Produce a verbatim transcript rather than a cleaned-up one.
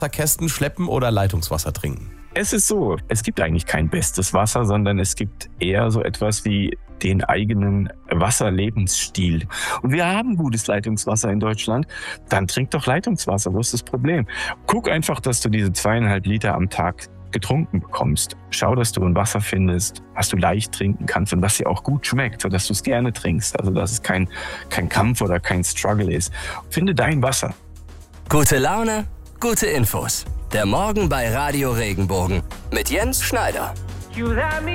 Kästen schleppen oder Leitungswasser trinken? Es ist so, es gibt eigentlich kein bestes Wasser, sondern es gibt eher so etwas wie den eigenen Wasserlebensstil. Und wir haben gutes Leitungswasser in Deutschland, dann trink doch Leitungswasser, wo ist das Problem? Guck einfach, dass du diese zweieinhalb Liter am Tag getrunken bekommst. Schau, dass du ein Wasser findest, was du leicht trinken kannst und was dir auch gut schmeckt, sodass du es gerne trinkst. Also dass es kein, kein Kampf oder kein Struggle ist. Finde dein Wasser. Gute Laune, gute Infos. Der Morgen bei Radio Regenbogen mit Jens Schneider.